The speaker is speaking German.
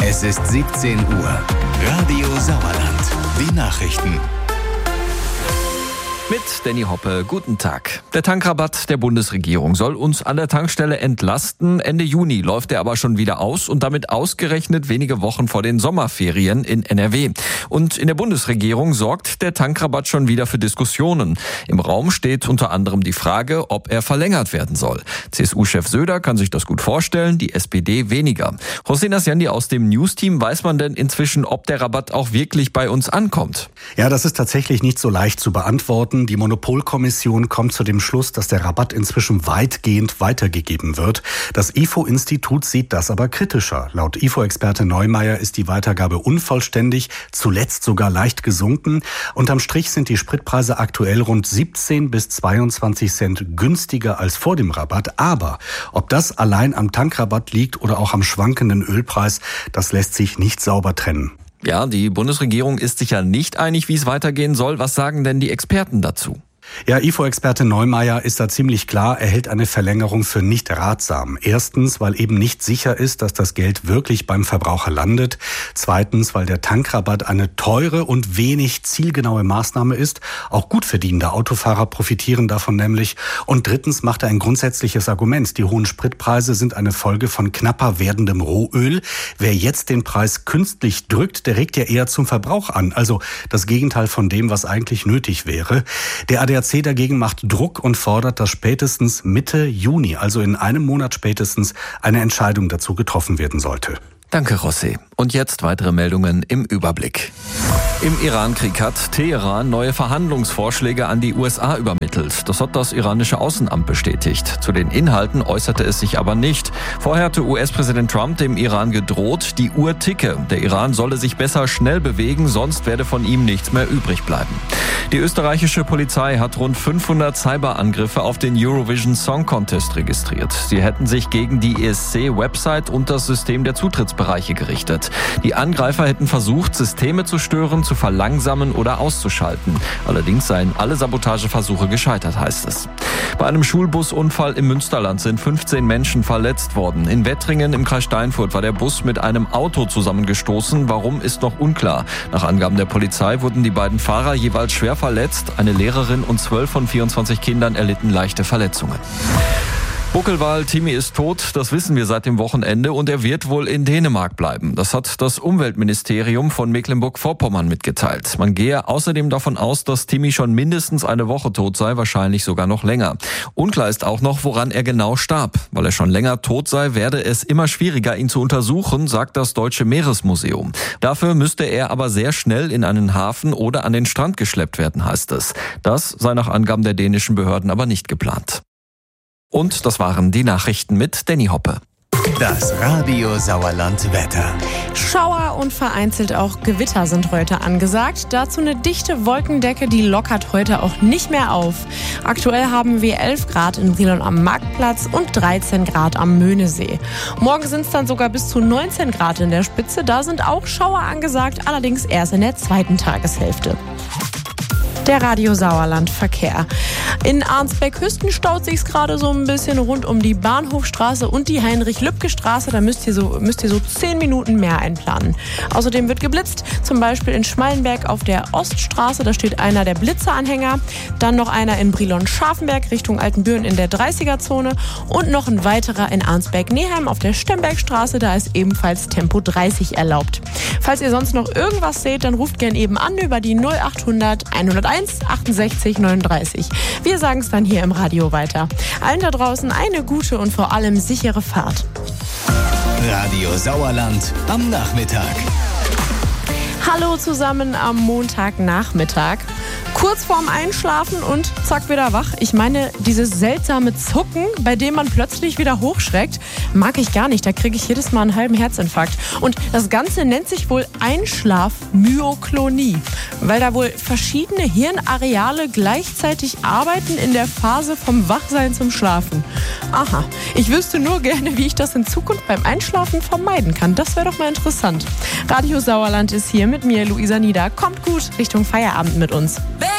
Es ist 17 Uhr. Radio Sauerland. Die Nachrichten. Mit Danny Hoppe, guten Tag. Der Tankrabatt der Bundesregierung soll uns an der Tankstelle entlasten. Ende Juni läuft er aber schon wieder aus und damit ausgerechnet wenige Wochen vor den Sommerferien in NRW. Und in der Bundesregierung sorgt der Tankrabatt schon wieder für Diskussionen. Im Raum steht unter anderem die Frage, ob er verlängert werden soll. CSU-Chef Söder kann sich das gut vorstellen, die SPD weniger. Hossein Asjandi aus dem News-Team, weiß man denn inzwischen, ob der Rabatt auch wirklich bei uns ankommt? Ja, das ist tatsächlich nicht so leicht zu beantworten. Die Monopolkommission kommt zu dem Schluss, dass der Rabatt inzwischen weitgehend weitergegeben wird. Das IFO-Institut sieht das aber kritischer. Laut IFO-Experte Neumeier ist die Weitergabe unvollständig, zuletzt sogar leicht gesunken. Unterm Strich sind die Spritpreise aktuell rund 17 bis 22 Cent günstiger als vor dem Rabatt. Aber ob das allein am Tankrabatt liegt oder auch am schwankenden Ölpreis, das lässt sich nicht sauber trennen. Ja, die Bundesregierung ist sich ja nicht einig, wie es weitergehen soll. Was sagen denn die Experten dazu? Ja, IFO-Experte Neumeier ist da ziemlich klar, er hält eine Verlängerung für nicht ratsam. Erstens, weil eben nicht sicher ist, dass das Geld wirklich beim Verbraucher landet. Zweitens, weil der Tankrabatt eine teure und wenig zielgenaue Maßnahme ist. Auch gut verdienende Autofahrer profitieren davon nämlich. Und drittens macht er ein grundsätzliches Argument. Die hohen Spritpreise sind eine Folge von knapper werdendem Rohöl. Wer jetzt den Preis künstlich drückt, der regt ja eher zum Verbrauch an. Also das Gegenteil von dem, was eigentlich nötig wäre. Der ADAC dagegen macht Druck und fordert, dass spätestens Mitte Juni, also in einem Monat spätestens, eine Entscheidung dazu getroffen werden sollte. Danke, Rossi. Und jetzt weitere Meldungen im Überblick. Im Iran-Krieg hat Teheran neue Verhandlungsvorschläge an die USA übermittelt. Das hat das iranische Außenamt bestätigt. Zu den Inhalten äußerte es sich aber nicht. Vorher hatte US-Präsident Trump dem Iran gedroht, die Uhr ticke. Der Iran solle sich besser schnell bewegen, sonst werde von ihm nichts mehr übrig bleiben. Die österreichische Polizei hat rund 500 Cyberangriffe auf den Eurovision Song Contest registriert. Sie hätten sich gegen die ESC-Website und das System der Zutrittsbereiche gerichtet. Die Angreifer hätten versucht, Systeme zu stören, zu verlangsamen oder auszuschalten. Allerdings seien alle Sabotageversuche gescheitert, heißt es. Bei einem Schulbusunfall im Münsterland sind 15 Menschen verletzt worden. In Wettringen im Kreis Steinfurt war der Bus mit einem Auto zusammengestoßen. Warum, ist noch unklar. Nach Angaben der Polizei wurden die beiden Fahrer jeweils schwer verletzt. Eine Lehrerin und 12 von 24 Kindern erlitten leichte Verletzungen. Buckelwal Timi ist tot, das wissen wir seit dem Wochenende, und er wird wohl in Dänemark bleiben. Das hat das Umweltministerium von Mecklenburg-Vorpommern mitgeteilt. Man gehe außerdem davon aus, dass Timi schon mindestens eine Woche tot sei, wahrscheinlich sogar noch länger. Unklar ist auch noch, woran er genau starb. Weil er schon länger tot sei, werde es immer schwieriger, ihn zu untersuchen, sagt das Deutsche Meeresmuseum. Dafür müsste er aber sehr schnell in einen Hafen oder an den Strand geschleppt werden, heißt es. Das sei nach Angaben der dänischen Behörden aber nicht geplant. Und das waren die Nachrichten mit Danny Hoppe. Das Radio Sauerland Wetter. Schauer und vereinzelt auch Gewitter sind heute angesagt. Dazu eine dichte Wolkendecke, die lockert heute auch nicht mehr auf. Aktuell haben wir 11 Grad in Brilon am Marktplatz und 13 Grad am Möhnesee. Morgen sind es dann sogar bis zu 19 Grad in der Spitze. Da sind auch Schauer angesagt, allerdings erst in der zweiten Tageshälfte. Der Radio Sauerland Verkehr. In Arnsberg-Hüsten staut sich's gerade so ein bisschen rund um die Bahnhofstraße und die Heinrich-Lübke-Straße. Da müsst ihr so 10 Minuten mehr einplanen. Außerdem wird geblitzt, zum Beispiel in Schmallenberg auf der Oststraße. Da steht einer der Blitzeranhänger. Dann noch einer in Brilon-Scharfenberg Richtung Altenbüren in der 30er-Zone. Und noch ein weiterer in Arnsberg-Neheim auf der Stembergstraße. Da ist ebenfalls Tempo 30 erlaubt. Falls ihr sonst noch irgendwas seht, dann ruft gern eben an über die 0800 101 68 39. Wir sagen es dann hier im Radio weiter. Allen da draußen eine gute und vor allem sichere Fahrt. Radio Sauerland am Nachmittag. Hallo zusammen am Montagnachmittag. Kurz vorm Einschlafen und zack, wieder wach. Ich meine, dieses seltsame Zucken, bei dem man plötzlich wieder hochschreckt, mag ich gar nicht. Da kriege ich jedes Mal einen halben Herzinfarkt. Und das Ganze nennt sich wohl Einschlafmyoklonie, weil da wohl verschiedene Hirnareale gleichzeitig arbeiten in der Phase vom Wachsein zum Schlafen. Aha, ich wüsste nur gerne, wie ich das in Zukunft beim Einschlafen vermeiden kann. Das wäre doch mal interessant. Radio Sauerland ist hier mit mir, Luisa Nieder. Kommt gut Richtung Feierabend mit uns.